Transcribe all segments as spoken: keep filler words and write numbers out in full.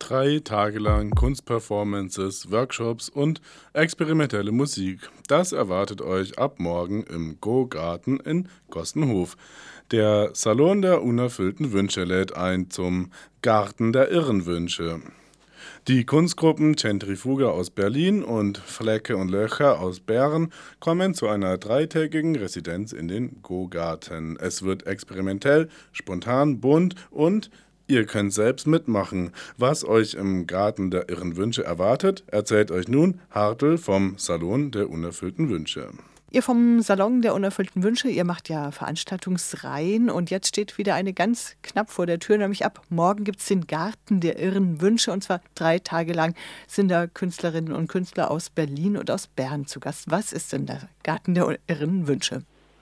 Drei Tage lang Kunstperformances, Workshops und experimentelle Musik. Das erwartet euch ab morgen im Go-Garten in Gostenhof. Der Salon der unerfüllten Wünsche lädt ein zum Garten der irren Wünsche. Die Kunstgruppen Zentrifuge aus Berlin und Flecke und Löcher aus Bern kommen zu einer dreitägigen Residenz in den Go-Garten. Es wird experimentell, spontan, bunt und ihr könnt selbst mitmachen. Was euch im Garten der irren Wünsche erwartet, erzählt euch nun Hartl vom Salon der unerfüllten Wünsche. Ihr vom Salon der unerfüllten Wünsche, ihr macht ja Veranstaltungsreihen und jetzt steht wieder eine ganz knapp vor der Tür, nämlich ab morgen gibt es den Garten der irren Wünsche und zwar drei Tage lang sind da Künstlerinnen und Künstler aus Berlin und aus Bern zu Gast. Was ist denn der Garten der irren Wünsche?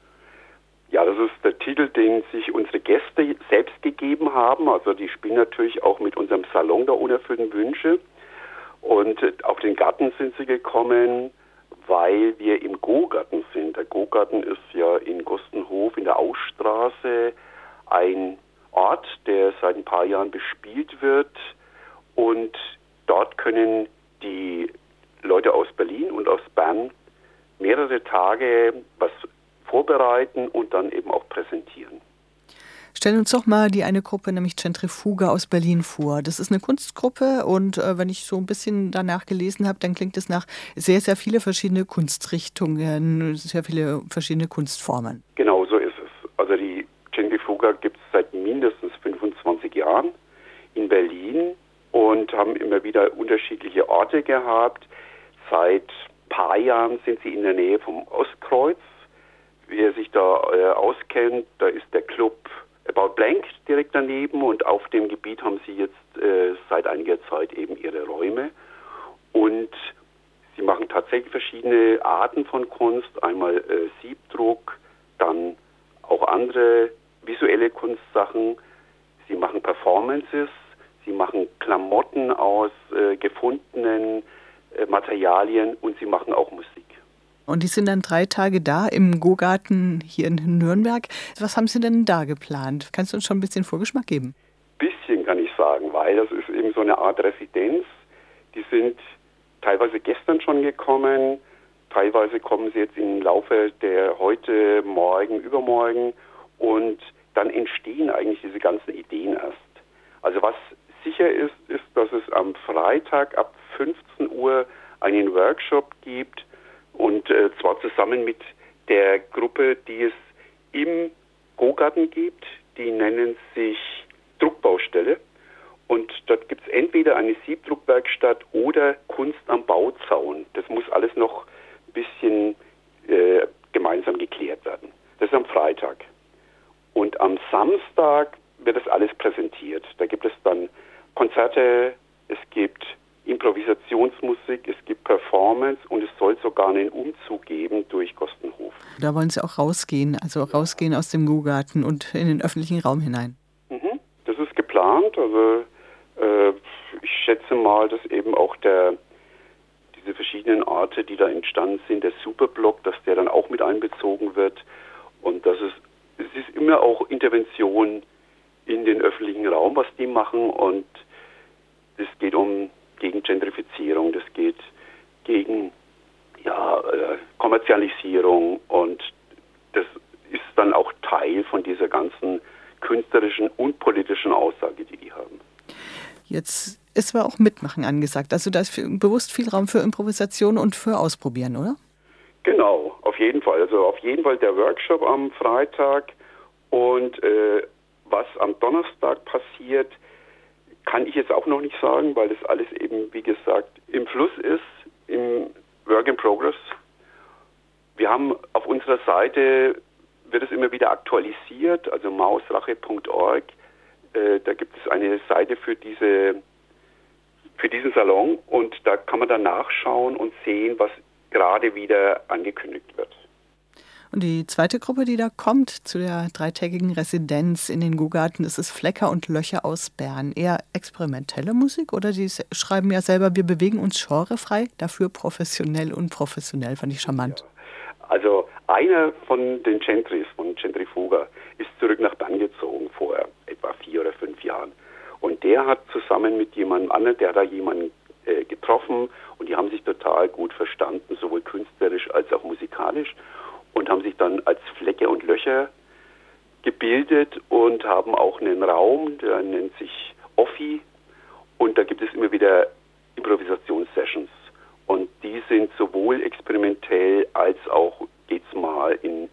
Ja, das ist der Titel, den sich unsere Gäste selbst gegeben haben. Also die spielen natürlich auch mit unserem Salon der unerfüllten Wünsche und auf den Garten sind sie gekommen, weil wir im Go-Garten sind. Der Go-Garten ist ja in Gostenhof in der Ausstraße ein Ort, der seit ein paar Jahren bespielt wird. Und dort können die Leute aus Berlin und aus Bern mehrere Tage was vorbereiten und dann eben auch präsentieren. Stellen uns doch mal die eine Gruppe, nämlich Zentrifuge aus Berlin vor. Das ist eine Kunstgruppe und äh, wenn ich so ein bisschen danach gelesen habe, dann klingt es nach sehr, sehr viele verschiedene Kunstrichtungen, sehr viele verschiedene Kunstformen. Genau so ist es. Also die Zentrifuga gibt es seit mindestens fünfundzwanzig Jahren in Berlin und haben immer wieder unterschiedliche Orte gehabt. Seit ein paar Jahren sind sie in der Nähe vom Ostkreuz. Wer sich da äh, auskennt, da ist der Club About Blank direkt daneben und auf dem Gebiet haben sie jetzt äh, seit einiger Zeit eben ihre Räume und sie machen tatsächlich verschiedene Arten von Kunst, einmal äh, Siebdruck, dann auch andere visuelle Kunstsachen, sie machen Performances, sie machen Klamotten aus äh, gefundenen äh, Materialien und sie machen auch Musik. Und die sind dann drei Tage da im Go-Garten hier in Nürnberg. Was haben Sie denn da geplant? Kannst du uns schon ein bisschen Vorgeschmack geben? Bisschen kann ich sagen, weil das ist eben so eine Art Residenz. Die sind teilweise gestern schon gekommen, teilweise kommen sie jetzt im Laufe der heute, morgen, übermorgen und dann entstehen eigentlich diese ganzen Ideen erst. Also was sicher ist, ist, dass es am Freitag ab fünfzehn Uhr einen Workshop gibt, und äh, zwar zusammen mit der Gruppe, die es im Go-Garten gibt. Die nennen sich Druckbaustelle. Und dort gibt es entweder eine Siebdruckwerkstatt oder Kunst am Bauzaun. Das muss alles noch ein bisschen äh, gemeinsam geklärt werden. Das ist am Freitag. Und am Samstag wird das alles präsentiert. Da gibt es dann Konzerte, es gibt Improvisationsmusik, es gibt Performance und es soll sogar einen Umzug geben durch Gostenhof. Da wollen Sie auch rausgehen, also rausgehen aus dem Go-Garten und in den öffentlichen Raum hinein. Mhm, das ist geplant. Also äh, ich schätze mal, dass eben auch der diese verschiedenen Orte, die da entstanden sind, der Superblock, dass der dann auch mit einbezogen wird und dass es es ist immer auch Intervention in den öffentlichen Raum, was die machen und es geht um gegen Gentrifizierung, das geht gegen ja, äh, Kommerzialisierung und das ist dann auch Teil von dieser ganzen künstlerischen und politischen Aussage, die die haben. Jetzt ist aber auch Mitmachen angesagt. Also da ist viel, bewusst viel Raum für Improvisation und für Ausprobieren, oder? Genau, auf jeden Fall. Also auf jeden Fall der Workshop am Freitag und äh, was am Donnerstag passiert, kann ich jetzt auch noch nicht sagen, weil das alles eben, wie gesagt, im Fluss ist, im Work in Progress. Wir haben auf unserer Seite, wird es immer wieder aktualisiert, also mausrache punkt org. Äh, da gibt es eine Seite für diese, für diesen Salon und da kann man dann nachschauen und sehen, was gerade wieder angekündigt wird. Und die zweite Gruppe, die da kommt zu der dreitägigen Residenz in den Go-Garten, ist es Flecker und Löcher aus Bern. Eher experimentelle Musik oder die schreiben ja selber, wir bewegen uns genrefrei, dafür professionell und professionell, fand ich charmant. Ja. Also einer von den Gentris, von Zentrifuga, ist zurück nach Bern gezogen vor etwa vier oder fünf Jahren. Und Und der hat zusammen mit jemandem anderen, der hat da jemanden äh, getroffen und die haben sich total gut verstanden, sowohl künstlerisch als auch musikalisch und haben sich dann als Flecke und Löcher gebildet und haben auch einen Raum, der nennt sich Offi und da gibt es immer wieder Improvisationssessions und die sind sowohl experimentell als auch geht's mal in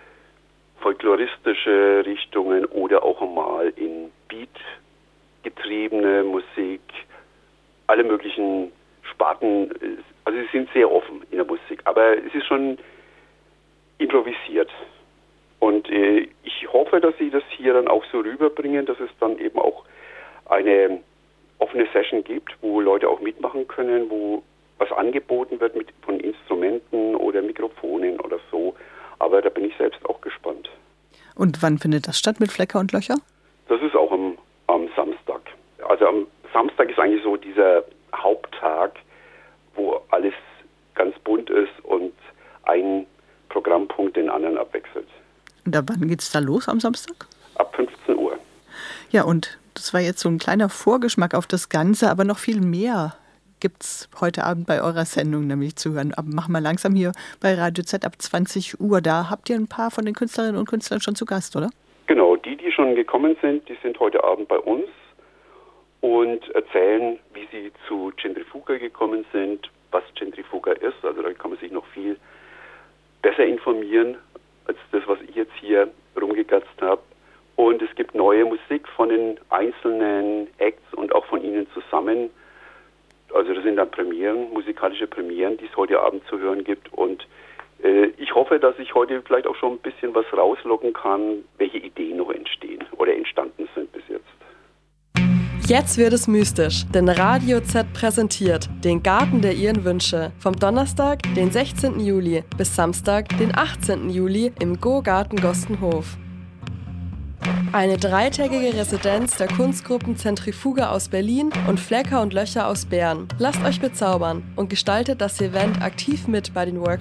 folkloristische Richtungen oder auch mal in Beat-getriebene Musik, alle möglichen Sparten, also sie sind sehr offen in der Musik, aber es ist schon improvisiert. Und äh, ich hoffe, dass sie das hier dann auch so rüberbringen, dass es dann eben auch eine offene Session gibt, wo Leute auch mitmachen können, wo was angeboten wird mit von Instrumenten oder Mikrofonen oder so. Aber da bin ich selbst auch gespannt. Und wann findet das statt mit Flecke und Löcher? Das ist auch am, am Samstag. Also am Samstag ist eigentlich so dieser Haupttag, wo alles ganz bunt ist und ein Programmpunkt den anderen abwechselt. Und ab wann geht's da los am Samstag? Ab fünfzehn Uhr. Ja, und das war jetzt so ein kleiner Vorgeschmack auf das Ganze, aber noch viel mehr gibt's heute Abend bei eurer Sendung nämlich zu hören. Aber machen wir langsam hier bei Radio Z ab zwanzig Uhr. Da habt ihr ein paar von den Künstlerinnen und Künstlern schon zu Gast, oder? Genau, die, die schon gekommen sind, die sind heute Abend bei uns und erzählen, wie sie zu Centrifuga gekommen sind, was Centrifuga ist. Also da kann man sich noch viel besser informieren, als das, was ich jetzt hier rumgegatzt habe. Und es gibt neue Musik von den einzelnen Acts und auch von ihnen zusammen. Also das sind dann Premieren, musikalische Premieren, die es heute Abend zu hören gibt. Und äh, ich hoffe, dass ich heute vielleicht auch schon ein bisschen was rauslocken kann, welche Ideen noch entstehen oder entstanden sind bis jetzt. Jetzt wird es mystisch, denn Radio Z präsentiert den Garten der Ihren Wünsche vom Donnerstag, den sechzehnten Juli bis Samstag, den achtzehnten Juli im Go-Garten Gostenhof. Eine dreitägige Residenz der Kunstgruppen Centrifuga aus Berlin und Flecker und Löcher aus Bern. Lasst euch bezaubern und gestaltet das Event aktiv mit bei den Workshops